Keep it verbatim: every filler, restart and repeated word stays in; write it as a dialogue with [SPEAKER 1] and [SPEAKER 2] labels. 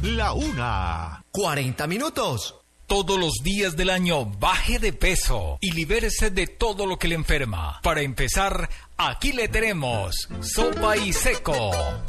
[SPEAKER 1] la una.
[SPEAKER 2] cuarenta minutos.
[SPEAKER 3] Todos los días del año baje de peso y libérese de todo lo que le enferma. Para empezar, aquí le tenemos Sopa y Seco.